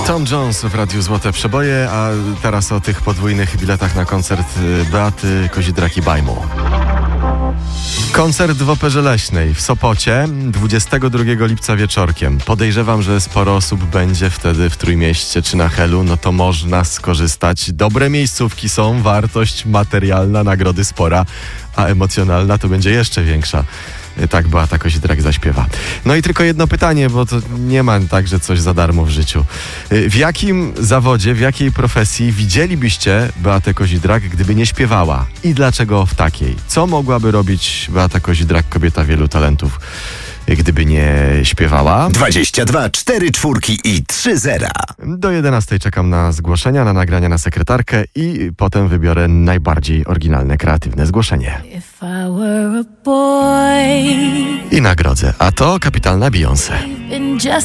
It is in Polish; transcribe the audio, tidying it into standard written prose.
Tom Jones w Radiu Złote Przeboje, a teraz o tych podwójnych biletach na koncert Beaty Kozidrak-Bajmu. Koncert w Operze Leśnej w Sopocie 22 lipca wieczorkiem. Podejrzewam, że sporo osób będzie wtedy w Trójmieście czy na Helu, no to można skorzystać. Dobre miejscówki są, wartość materialna, nagrody spora, a emocjonalna to będzie jeszcze większa. Tak Beata Kozidrak zaśpiewa. No i tylko jedno pytanie, bo to nie ma tak, że coś za darmo w życiu. W jakim zawodzie, w jakiej profesji widzielibyście Beatę Kozidrak, gdyby nie śpiewała? I dlaczego w takiej? Co mogłaby robić Beata Kozidrak, kobieta wielu talentów, gdyby nie śpiewała? 22 4 4 i 3 0. Do 11 czekam na zgłoszenia, na nagrania na sekretarkę i potem wybiorę najbardziej oryginalne, kreatywne zgłoszenie. I nagrodzę. A to kapitalna Beyoncé.